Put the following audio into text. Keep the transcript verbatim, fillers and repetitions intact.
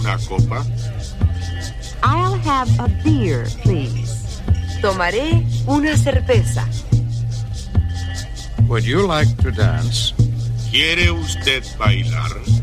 ¿Una copa? I'll have a beer, please. Tomaré una cerveza. Would you like to dance? ¿Quiere usted bailar?